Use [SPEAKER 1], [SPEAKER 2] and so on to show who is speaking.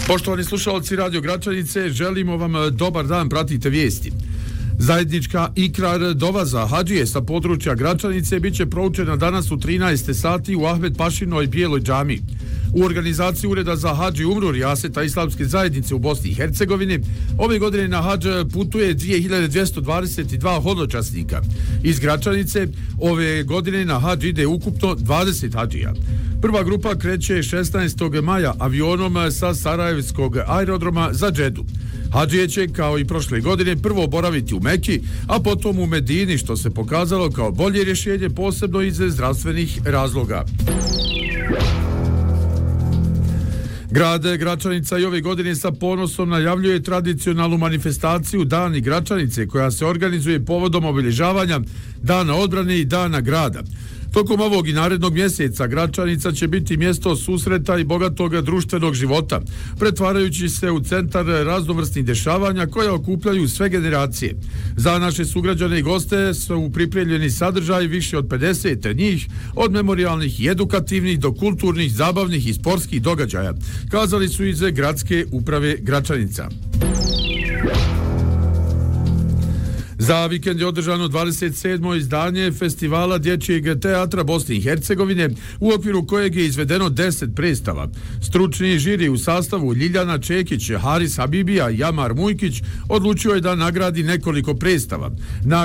[SPEAKER 1] Poštovani slušalci Radio Gračanice, želimo vam dobar dan, pratite vijesti. Zajednička ikrar dova za hadžije sa područja Gračanice biće proučena danas u 13 sati u Ahmed Pašinoj Bijeloj džamiji. U organizaciji Ureda za hadž i umru Rijaseta Islamske zajednice u Bosni i Hercegovini ove godine na hadž putuje 2222 hodočasnika. Iz Gračanice ove godine na hadž ide ukupno 20 hadžija. Prva grupa kreće 16. maja avionom sa Sarajevskog aerodroma za Džedu. Hadžije će, kao i prošle godine, prvo boraviti u Meki, a potom u Medini, što se pokazalo kao bolje rješenje, posebno iz zdravstvenih razloga. Grad Gračanica i ove godine sa ponosom najavljuje tradicionalnu manifestaciju Dani Gračanice, koja se organizuje povodom obilježavanja Dana odbrane i Dana grada. Tokom ovog i narednog mjeseca Gračanica će biti mjesto susreta i bogatog društvenog života, pretvarajući se u centar raznovrsnih dešavanja koja okupljaju sve generacije. Za naše sugrađane i goste su pripremljeni sadržaj više od 50 njih, od memorijalnih i edukativnih do kulturnih, zabavnih i sportskih događaja, kazali su iz Gradske uprave Gračanica. Za vikend je održano 27. izdanje Festivala dječjeg teatra Bosne i Hercegovine, u okviru kojeg je izvedeno 10 predstava. Stručni žiri u sastavu Ljiljana Čekić, Haris Habibija i Jamar Mujkić odlučio je da nagradi nekoliko predstava.